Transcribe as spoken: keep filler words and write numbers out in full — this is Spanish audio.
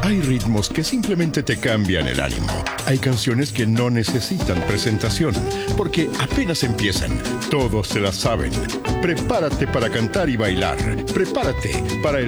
Hay ritmos que simplemente te cambian el ánimo. Hay canciones que no necesitan presentación, porque apenas empiezan, todos se las saben. Prepárate para cantar y bailar. Prepárate para el